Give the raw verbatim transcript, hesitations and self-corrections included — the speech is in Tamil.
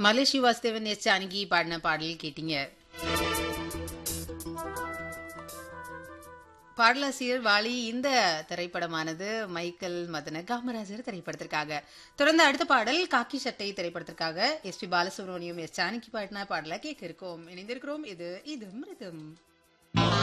மலேசி வாசுதேவன் எஸ் ஜானகி பாடின பாடல் கேட்டீங்க. பாடலாசிரியர் வாலி. இந்த திரைப்படமானது மைக்கேல் மதன காமராஜர் திரைப்படத்திற்காக. தொடர்ந்து அடுத்த பாடல் காக்கி சட்டை திரைப்படத்திற்காக S B Balasubramaniam S Janaki பாடின பாடலை கேட்க இருக்கோம். இணைந்திருக்கிறோம். இது இது மிருதம்.